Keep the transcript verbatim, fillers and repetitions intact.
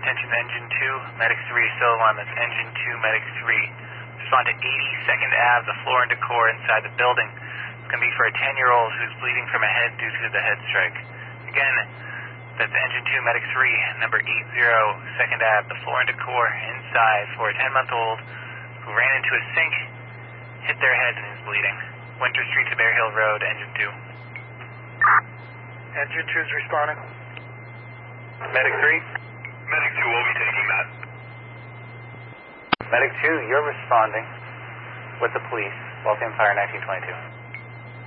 Attention Engine two, Medic three, still alarm. That's Engine two, Medic three. Respond to eighty-second Ave, the floor and decor inside the building. It's going to be for a ten-year-old who's bleeding from a head due to the head strike. Again, that's Engine two, Medic three, number eighty, second Ave, the floor and decor inside for a ten-month-old who ran into a sink, hit their head and is bleeding. Winter Street to Bear Hill Road, Engine two. Engine two is responding. Medic three? Medic two will be taking that. Medic two, you're responding with the police. Welcome Fire nineteen twenty-two.